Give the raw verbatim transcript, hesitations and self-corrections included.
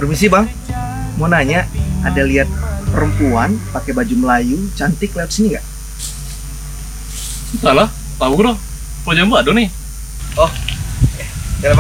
Permisi bang, mau nanya, ada lihat perempuan pakai baju Melayu cantik lewat sini nggak? Salah, tahu bro. Mau jambu ada nih. Oh